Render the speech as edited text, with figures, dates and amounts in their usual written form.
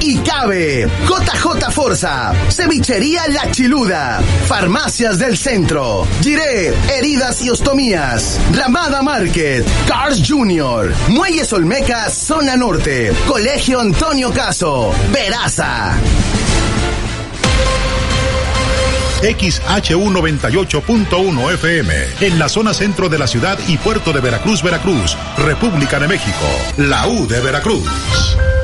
y cabe. JJ Forza, Cevichería La Chiluda, Farmacias del Centro, Giré, Heridas y Ostomías, Ramada Market, Cars Junior, Muelles Olmecas, Zona Norte, Colegio Antonio Caso, Peraza. XHU 98.1 FM, en la zona centro de la ciudad y puerto de Veracruz, Veracruz, República de México, la U de Veracruz.